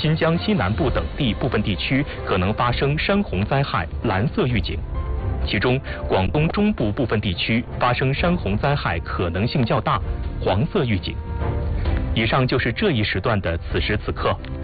新疆西南部等地部分地区可能发生山洪灾害蓝色预警，其中广东中部部分地区发生山洪灾害可能性较大，黄色预警。以上就是这一时段的此时此刻。